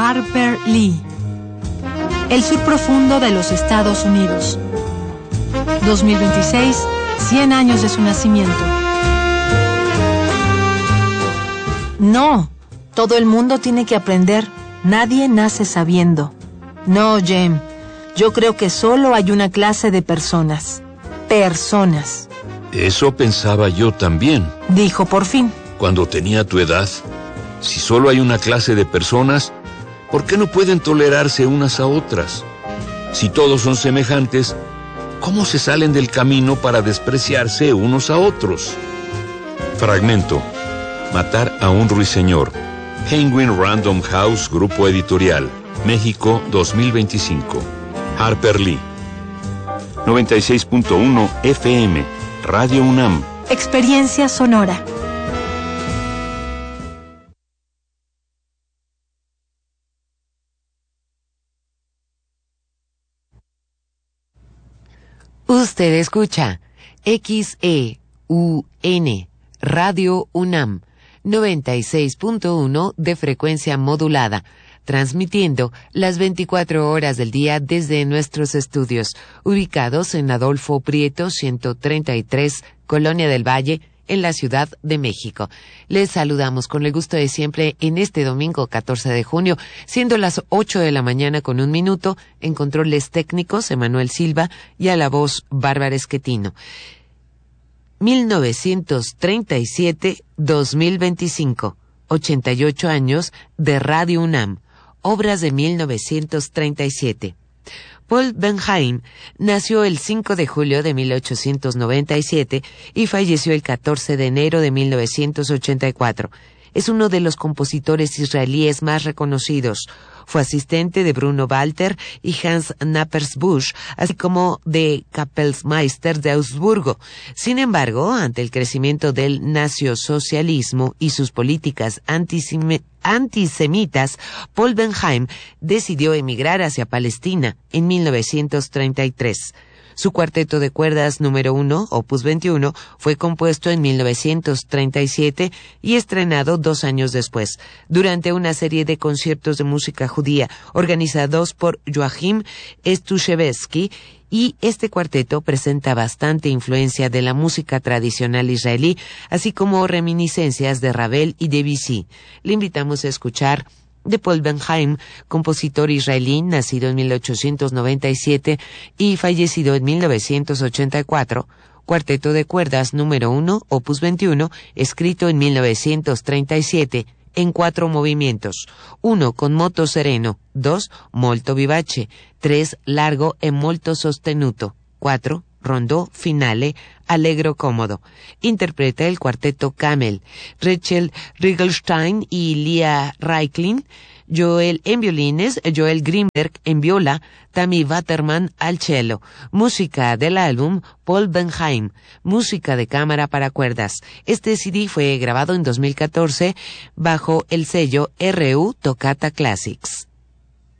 Harper Lee. El sur profundo de los Estados Unidos. 2026, 100 años de su nacimiento. No, todo el mundo tiene que aprender. Nadie nace sabiendo. No, Jem. Yo creo que solo hay una clase de personas. Personas. Eso pensaba yo también. Dijo por fin. Cuando tenía tu edad, si solo hay una clase de personas, ¿por qué no pueden tolerarse unas a otras? Si todos son semejantes, ¿cómo se salen del camino para despreciarse unos a otros? Fragmento. Matar a un ruiseñor. Penguin Random House, Grupo Editorial. México 2025. Harper Lee. 96.1 FM. Radio UNAM. Experiencia sonora. Usted escucha XEUN, Radio UNAM, 96.1 de frecuencia modulada, transmitiendo las 24 horas del día desde nuestros estudios, ubicados en Adolfo Prieto 133, Colonia del Valle, en la Ciudad de México. Les saludamos con el gusto de siempre en este domingo 14 de junio, siendo las 8 de la mañana con 1 minuto, en controles técnicos Emanuel Silva y a la voz Bárbara Esquetino. 1937-2025, 88 años de Radio UNAM, obras de 1937. Paul Bernheim nació el 5 de julio de 1897 y falleció el 14 de enero de 1984. Es uno de los compositores israelíes más reconocidos. Fue asistente de Bruno Walter y Hans Knappersbusch, así como de Kapellmeister de Augsburgo. Sin embargo, ante el crecimiento del nacionalsocialismo y sus políticas antisemitas, Paul Bernheim decidió emigrar hacia Palestina en 1933. Su cuarteto de cuerdas número 1, Opus 21, fue compuesto en 1937 y estrenado 2 años después, durante una serie de conciertos de música judía organizados por Joachim Stushevsky, y este cuarteto presenta bastante influencia de la música tradicional israelí, así como reminiscencias de Ravel y Debussy. Le invitamos a escuchar de Paul Bernheim, compositor israelí, nacido en 1897 y fallecido en 1984, cuarteto de cuerdas número 1, Opus 21, escrito en 1937, en 4 movimientos: 1 con moto sereno, 2 molto vivace, 3 largo e molto sostenuto, 4 rondó finale, allegro cómodo. Interpreta el cuarteto Camel, Rachel Riegelstein y Lia Reiklin, Joel en violines, Joel Grimberg en viola, Tammy Waterman al cello. Música del álbum Paul Bernheim, música de cámara para cuerdas. Este CD fue grabado en 2014 bajo el sello RU Toccata Classics.